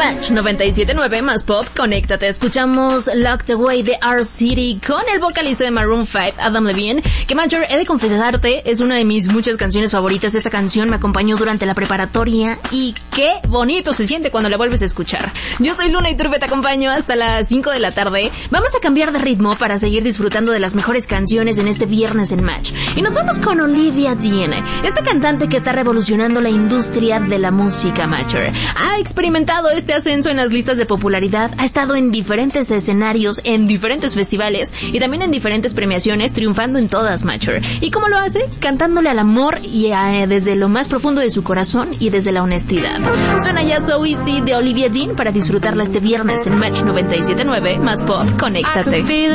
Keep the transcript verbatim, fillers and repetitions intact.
Match noventa y siete punto nueve más pop, conéctate. Escuchamos Locked Away de R-City con el vocalista de Maroon five, Adam Levine, que Major, he de confesarte, es una de mis muchas canciones favoritas. Esta canción me acompañó durante la preparatoria y qué bonito se siente cuando la vuelves a escuchar. Yo soy Luna Iturbe, te acompaño hasta las cinco de la tarde. Vamos a cambiar de ritmo para seguir disfrutando de las mejores canciones en este viernes en Match. Y nos vamos con Olivia Dean, esta cantante que está revolucionando la industria de la música, Major. Ha experimentado este ascenso en las listas de popularidad, ha estado en diferentes escenarios, en diferentes festivales y también en diferentes premiaciones, triunfando en todas, Major. ¿Y cómo lo hace? Cantándole al amor y a, desde lo más profundo de su corazón y desde la honestidad. Suena ya So Easy de Olivia Dean para disfrutarla este viernes en Match noventa y siete punto nueve más pop, conéctate.